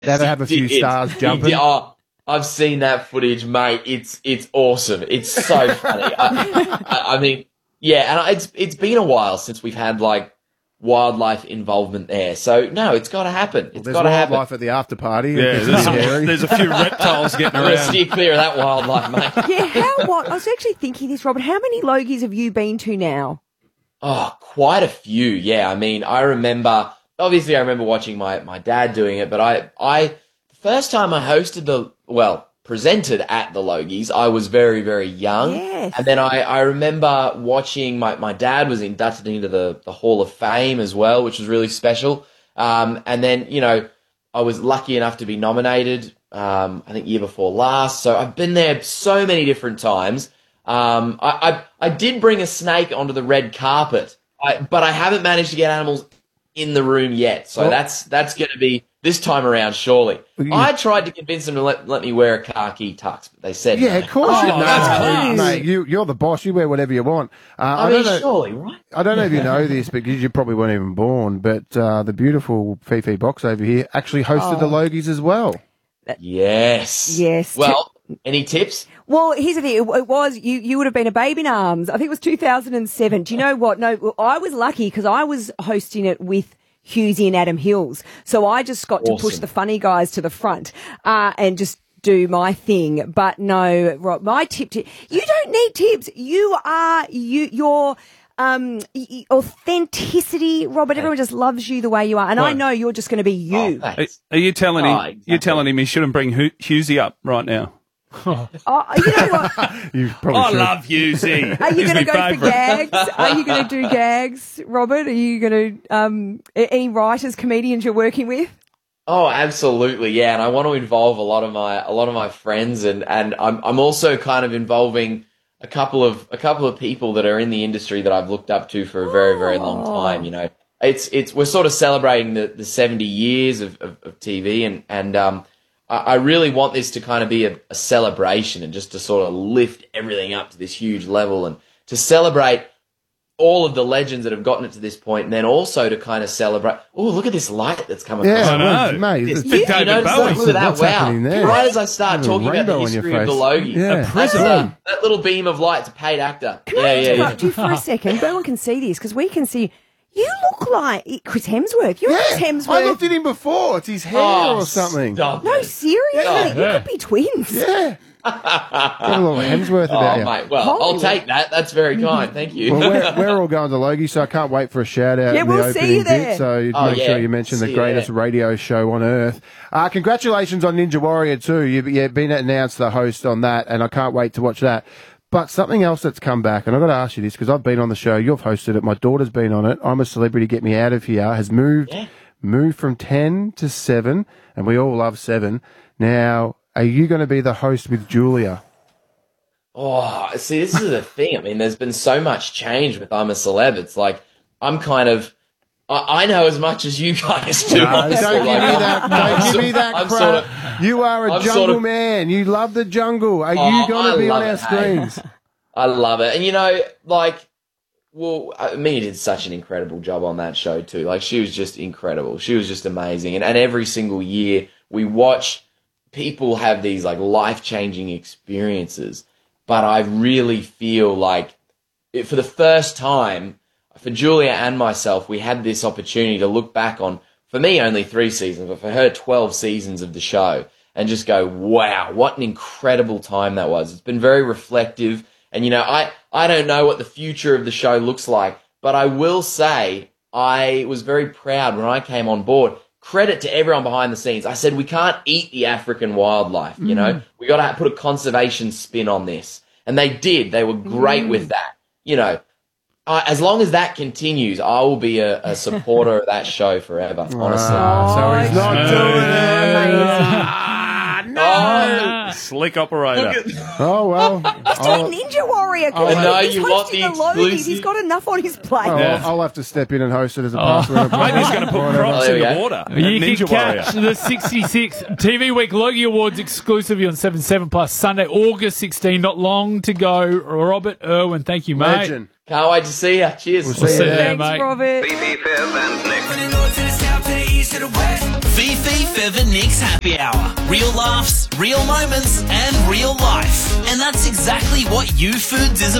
That'll have a few stars jumping. Oh, I've seen that footage, mate. It's awesome. It's so funny. I mean, yeah, and it's been a while since we've had like wildlife involvement there. So no, it's got to happen. It's got to happen. Wildlife at the after party. Yeah, there's a few reptiles getting around. Steer clear of that wildlife, mate. Yeah, I was actually thinking this, Robert. How many Logies have you been to now? Oh, quite a few. Yeah, I mean, I remember watching my dad doing it, but I the first time I presented at the Logies, I was very, very young. Yes. And then I remember watching my dad was inducted into the Hall of Fame as well, which was really special. And then, you know, I was lucky enough to be nominated, I think year before last. So I've been there so many different times. I did bring a snake onto the red carpet, but I haven't managed to get animals in the room yet. So that's going to be this time around, surely. I tried to convince them to let me wear a khaki tux, but they said yeah, no. of course. That's No, mate, you're the boss. You wear whatever you want. I mean, surely, right? I don't know if you know this, because you probably weren't even born, but the beautiful Fifi Box over here actually hosted the Logies as well. Yes. Yes. Well, any tips? Well, here's the thing. It was, you would have been a baby in arms. I think it was 2007. Do you know what? No, I was lucky because I was hosting it with Hughesy and Adam Hills. So I just got to push the funny guys to the front, and just do my thing. But no, Rob, my tip to you don't need tips. You are your authenticity, Robert. Everyone just loves you the way you are, and I know you're just going to be you. Are you telling him? Exactly. You're telling him he shouldn't bring Hughesy up right now? You know what? You probably should. love Hughesy. Are you going to go for gags? Are you going to do gags, Robert? Are you going to any writers, comedians you're working with? Oh, absolutely, yeah. And I want to involve a lot of my friends, and I'm also kind of involving a couple of people that are in the industry that I've looked up to for a very, very long time. You know, we're sort of celebrating the 70 years of TV, and I really want this to kind of be a celebration, and just to sort of lift everything up to this huge level, and to celebrate all of the legends that have gotten it to this point, and then also to kind of celebrate. Oh, look at this light that's come across. Yeah, I know. mate. It's You David notice Bowie. look at that? What's happening there? Right as I start talking about the rainbow on your history of the face. Logie, Yeah. that little beam of light, it's a paid actor. Can I interrupt you for a second? No one can see this because we can see. You look like Chris Hemsworth. You're Chris Hemsworth. I looked at him before. It's his hair or something. Stop No, it. seriously, you could be twins. Yeah. Got a little Hemsworth about you. Mate, well, I'll take that. That's very kind. Thank you. Well, we're all going to Logie, so I can't wait for a shout out Yeah, in the we'll see opening you there. bit. So make sure you mention See the you greatest there. radio show on earth. Congratulations on Ninja Warrior too. You've been announced the host on that, and I can't wait to watch that. But something else that's come back, and I've got to ask you this because I've been on the show, you've hosted it, my daughter's been on it. I'm a Celebrity, Get Me Out of Here has moved from 10 to 7, and we all love 7. Now, are you going to be the host with Julia? Oh, see, this is the thing. I mean, there's been so much change with I'm a Celeb. It's like, I'm kind of, I know as much as you guys do. No, honestly. don't give me that. Don't give me that I'm crap. sort of- You are a I'm jungle sort of- man. You love the jungle. Are you going I to be on love our it, hey. screens? I love it. And, you know, like, well, Mia did such an incredible job on that show, too. Like, she was just incredible. She was just amazing. And every single year we watch people have these, like, life-changing experiences. But I really feel like, for the first time, for Julia and myself, we had this opportunity to look back on, for me, only 3 seasons, but for her, 12 seasons of the show, and just go, wow, what an incredible time that was. It's been very reflective. And, you know, I don't know what the future of the show looks like, but I will say I was very proud when I came on board. Credit to everyone behind the scenes. I said, we can't eat the African wildlife, you know. We got to put a conservation spin on this. And they did. They were great with that. You know, as long as that continues, I will be a supporter of that show forever, honestly. So he's not doing it. Slick operator. Oh, well. He's doing Ninja Warrior. I know, He's you want hosting the Logies. exclusive. He's got enough on his plate. I'll have to step in and host it as a password. Maybe he's going to put crocs there in we the go. water. You Ninja can Warrior. catch the 66 TV Week Logie Awards exclusively on 7/7 Plus Sunday, August 16. Not long to go. Robert Irwin, thank you, mate. Legend. Can't wait to see you. Cheers. We'll see you there. Thanks, mate. Robert. Fifi, Fev and Nick. Fifi, Fev and Nick's Happy Hour. Real laughs, real moments, and real life. And that's exactly what You Foods is about.